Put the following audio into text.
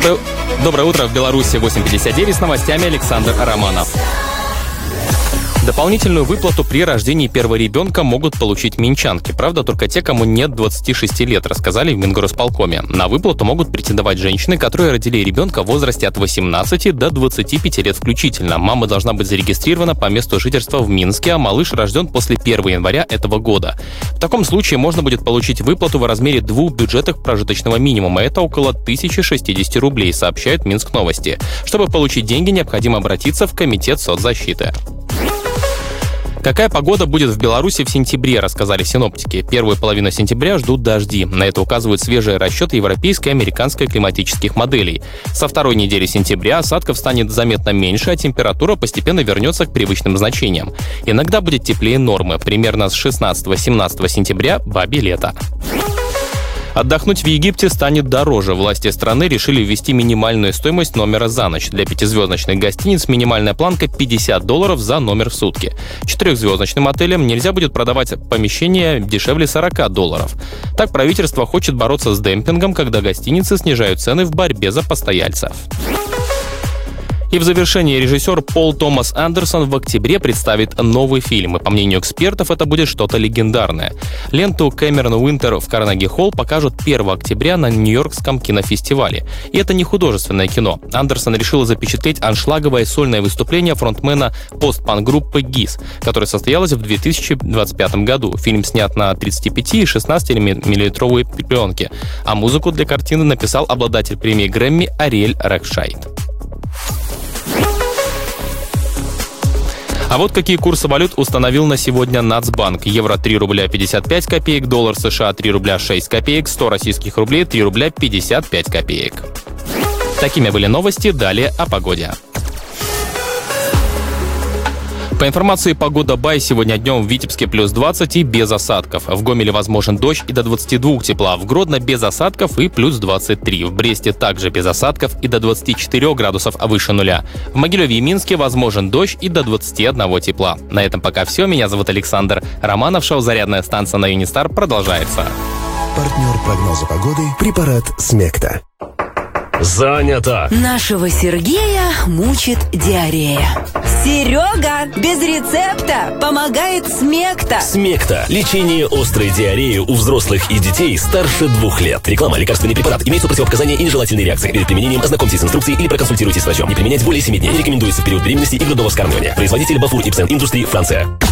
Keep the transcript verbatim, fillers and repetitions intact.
Доброе, доброе утро. В Беларуси восемь пятьдесят девять с новостями Александр Романов. Дополнительную выплату при рождении первого ребенка могут получить минчанки. Правда, только те, кому нет двадцати шести лет, рассказали в Мингорисполкоме. На выплату могут претендовать женщины, которые родили ребенка в возрасте от восемнадцати до двадцати пяти лет включительно. Мама должна быть зарегистрирована по месту жительства в Минске, а малыш рожден после первого января этого года. В таком случае можно будет получить выплату в размере двух бюджетов прожиточного минимума. Это около тысячи шестидесяти рублей, сообщают Минск Новости. Чтобы получить деньги, необходимо обратиться в Комитет соцзащиты. Какая погода будет в Беларуси в сентябре, рассказали синоптики. Первую половину сентября ждут дожди. На это указывают свежие расчеты европейской и американской климатических моделей. Со второй недели сентября осадков станет заметно меньше, а температура постепенно вернется к привычным значениям. Иногда будет теплее нормы. Примерно с шестнадцатого-семнадцатого сентября бабье лето. Отдохнуть в Египте станет дороже. Власти страны решили ввести минимальную стоимость номера за ночь. Для пятизвездочных гостиниц минимальная планка пятьдесят долларов за номер в сутки. Четырехзвездочным отелям нельзя будет продавать помещения дешевле сорока долларов. Так правительство хочет бороться с демпингом, когда гостиницы снижают цены в борьбе за постояльцев. И в завершении режиссер Пол Томас Андерсон в октябре представит новый фильм. И, по мнению экспертов, это будет что-то легендарное. Ленту Кэмерон Уинтер в Карнеги-Холл покажут первого октября на Нью-Йоркском кинофестивале. И это не художественное кино. Андерсон решил запечатлеть аншлаговое сольное выступление фронтмена постпанк-группы гис, которое состоялось в две тысячи двадцать пятом году. Фильм снят на тридцати пяти и шестнадцатимиллиметровой пленке. А музыку для картины написал обладатель премии Грэмми Ариэль Рекшайд. А вот какие курсы валют установил на сегодня Нацбанк. Евро три рубля пятьдесят пять копеек, доллар США три рубля шесть копеек, сто российских рублей три рубля пятьдесят пять копеек. Такими были новости, далее о погоде. По информации Погода Бай, сегодня днем в Витебске плюс двадцать и без осадков. В Гомеле возможен дождь и до двадцати двух тепла. В Гродно без осадков и плюс двадцать три. В Бресте также без осадков и до двадцати четырёх градусов выше нуля. В Могилеве и Минске возможен дождь и до двадцати одного тепла. На этом пока все. Меня зовут Александр Романов. Шоу «Зарядная станция» на Юнистар продолжается. Партнер прогноза погоды — препарат Смекта. Занято. Нашего Сергея мучит диарея. Серега без рецепта помогает Смекта. Смекта. Лечение острой диареи у взрослых и детей старше двух лет. Реклама. Лекарственный препарат. Имеются противопоказания и нежелательные реакции. Перед применением ознакомьтесь с инструкцией или проконсультируйтесь с врачом. Не применять более семи дней. Не рекомендуется в период беременности и грудного вскармливания. Производитель Бафур Ипсен Индустрии, Франция.